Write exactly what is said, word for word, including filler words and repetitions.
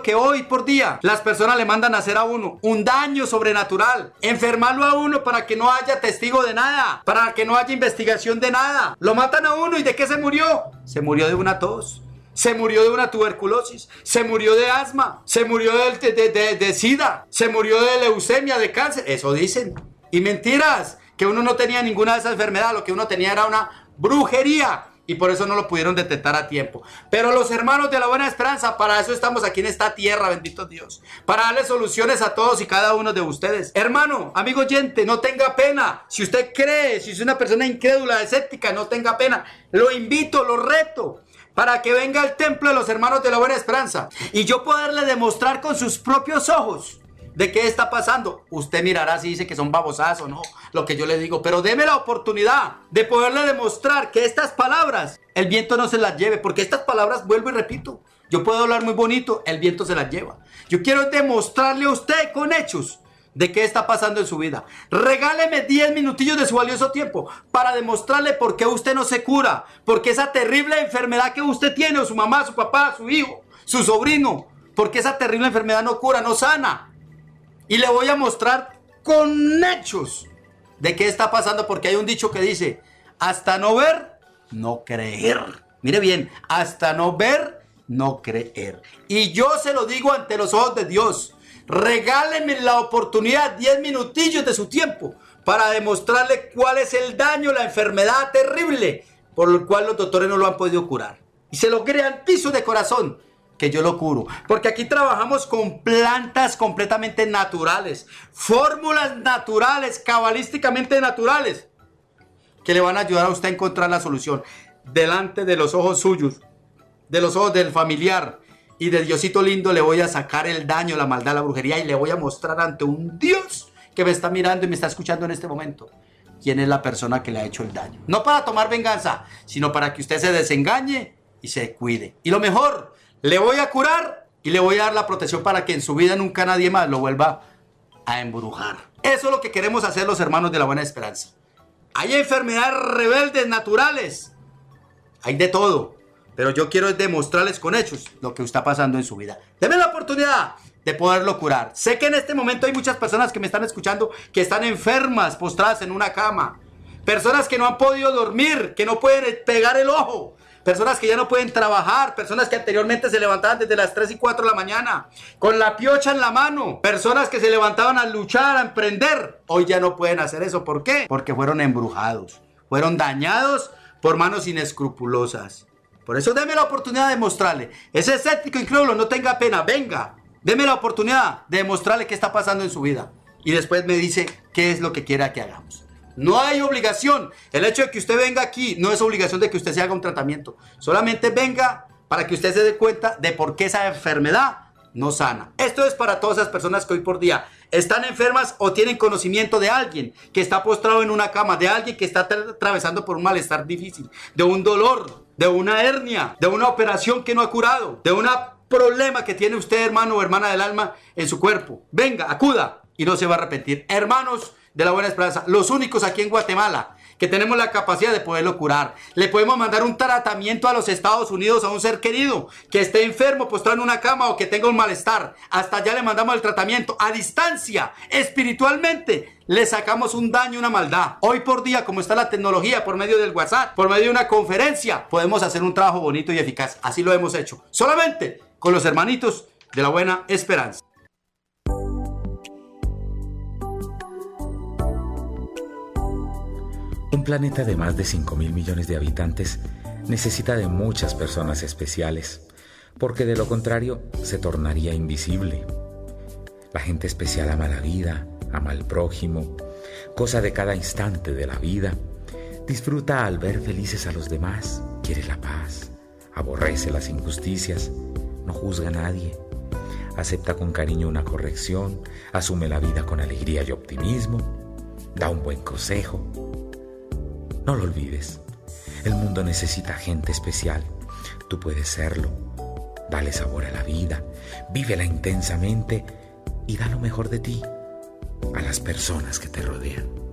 lo que hoy por día las personas le mandan a hacer a uno? Un daño sobrenatural. Enfermarlo a uno para que no haya testigo de nada, para que no haya investigación de nada. Lo matan a uno, ¿y de qué se murió? Se murió de una tos. Se murió de una tuberculosis, se murió de asma, se murió de, de, de, de sida, se murió de leucemia, de cáncer. Eso dicen. Y mentiras, que uno no tenía ninguna de esas enfermedades, lo que uno tenía era una brujería. Y por eso no lo pudieron detectar a tiempo. Pero los hermanos de la Buena Esperanza, para eso estamos aquí en esta tierra, bendito Dios. Para darle soluciones a todos y cada uno de ustedes. Hermano, amigo oyente, no tenga pena. Si usted cree, si es una persona incrédula, escéptica, no tenga pena. Lo invito, lo reto, para que venga al templo de los hermanos de la Buena Esperanza y yo poderle demostrar con sus propios ojos de qué está pasando. Usted mirará si dice que son babosadas o no, lo que yo le digo, pero deme la oportunidad de poderle demostrar que estas palabras, el viento no se las lleve, porque estas palabras, vuelvo y repito, yo puedo hablar muy bonito, el viento se las lleva. Yo quiero demostrarle a usted con hechos de qué está pasando en su vida. Regáleme diez minutillos de su valioso tiempo para demostrarle por qué usted no se cura, porque esa terrible enfermedad que usted tiene, o su mamá, su papá, su hijo, su sobrino, porque esa terrible enfermedad no cura, no sana. Y le voy a mostrar con hechos de qué está pasando, porque hay un dicho que dice: hasta no ver, no creer. Mire bien, hasta no ver, no creer. Y yo se lo digo ante los ojos de Dios. Regáleme la oportunidad, diez minutillos de su tiempo, para demostrarle cuál es el daño, la enfermedad terrible por el cual los doctores no lo han podido curar. Y se lo garantizo de corazón que yo lo curo, porque aquí trabajamos con plantas completamente naturales, fórmulas naturales, cabalísticamente naturales, que le van a ayudar a usted a encontrar la solución delante de los ojos suyos, de los ojos del familiar y de Diosito lindo. Le voy a sacar el daño, la maldad, la brujería, y le voy a mostrar ante un Dios que me está mirando y me está escuchando en este momento quién es la persona que le ha hecho el daño. No para tomar venganza, sino para que usted se desengañe y se cuide. Y lo mejor, le voy a curar y le voy a dar la protección para que en su vida nunca nadie más lo vuelva a embrujar. Eso es lo que queremos hacer los hermanos de la Buena Esperanza. Hay enfermedades rebeldes naturales, hay de todo, pero yo quiero demostrarles con hechos lo que está pasando en su vida. Denme la oportunidad de poderlo curar. Sé que en este momento hay muchas personas que me están escuchando que están enfermas, postradas en una cama. Personas que no han podido dormir, que no pueden pegar el ojo. Personas que ya no pueden trabajar, personas que anteriormente se levantaban desde las tres y cuatro de la mañana, con la piocha en la mano, personas que se levantaban a luchar, a emprender, hoy ya no pueden hacer eso. ¿Por qué? Porque fueron embrujados, fueron dañados por manos inescrupulosas. Por eso deme la oportunidad de mostrarle, ese escéptico incrédulo, no tenga pena, venga, deme la oportunidad de demostrarle qué está pasando en su vida, y después me dice qué es lo que quiera que hagamos. No hay obligación. El hecho de que usted venga aquí no es obligación de que usted se haga un tratamiento. Solamente venga para que usted se dé cuenta de por qué esa enfermedad no sana. Esto es para todas esas personas que hoy por día están enfermas o tienen conocimiento de alguien que está postrado en una cama, de alguien que está atravesando por un malestar difícil, de un dolor, de una hernia, de una operación que no ha curado, de un problema que tiene usted, hermano o hermana del alma, en su cuerpo. Venga, acuda y no se va a arrepentir. Hermanos de la Buena Esperanza, los únicos aquí en Guatemala que tenemos la capacidad de poderlo curar. Le podemos mandar un tratamiento a los Estados Unidos a un ser querido que esté enfermo, postrado en una cama o que tenga un malestar. Hasta allá le mandamos el tratamiento a distancia, espiritualmente. Le sacamos un daño, una maldad. Hoy por día, como está la tecnología, por medio del WhatsApp, por medio de una conferencia, podemos hacer un trabajo bonito y eficaz. Así lo hemos hecho, solamente con los hermanitos de la Buena Esperanza. Un planeta de más de cinco mil millones de habitantes necesita de muchas personas especiales, porque de lo contrario se tornaría invisible. La gente especial ama la vida, ama al prójimo, goza de cada instante de la vida, disfruta al ver felices a los demás, quiere la paz, aborrece las injusticias, no juzga a nadie, acepta con cariño una corrección, asume la vida con alegría y optimismo, da un buen consejo. No lo olvides, el mundo necesita gente especial. Tú puedes serlo. Dale sabor a la vida, vívela intensamente y da lo mejor de ti a las personas que te rodean.